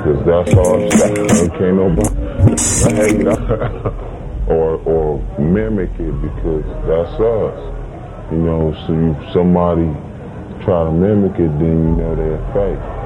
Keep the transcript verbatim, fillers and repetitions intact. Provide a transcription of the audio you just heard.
because that's our style. Can't nobody or or mimic it because that's us. You know, so if somebody try to mimic it, then you know they're fake.